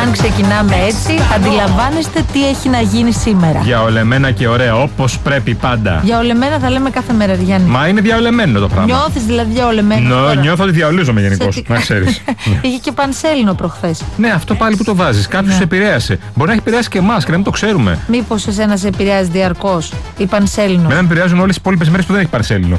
Αν ξεκινάμε έτσι, αντιλαμβάνεστε τι έχει να γίνει σήμερα. Διαολεμένα και ωραία, όπως πρέπει πάντα. Διαολεμένα θα λέμε κάθε μέρα, Γιάννη. Μα είναι διαολεμένο το πράγμα. Νιώθεις δηλαδή διαολεμένο? Νιώθω ότι διαολίζομαι γενικώς, να ξέρεις. Είχε και πανσέλινο προχθές. Ναι, αυτό πάλι που το βάζεις. Κάποιος σε επηρέασε. Μπορεί να έχει επηρεάσει και εμάς και να μην το ξέρουμε. Μήπως εσένα σε επηρεάζει διαρκώς η πανσέλινο? Με επηρεάζουν όλες τις υπόλοιπες μέρες που δεν έχει πανσέλινο.